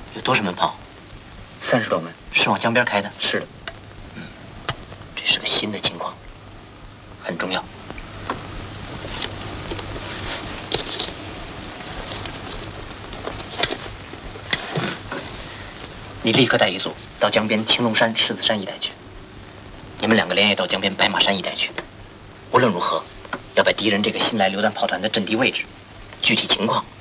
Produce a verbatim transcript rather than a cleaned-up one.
有多少门炮？ 三十多门。 是往江边开的？ 是的。 嗯，这是个新的情况，很重要。你立刻带一组到江边青龙山、狮子山一带去。你们两个连夜到江边白马山一带去。无论如何，要把敌人这个新来榴弹炮团的阵地位置、具体情况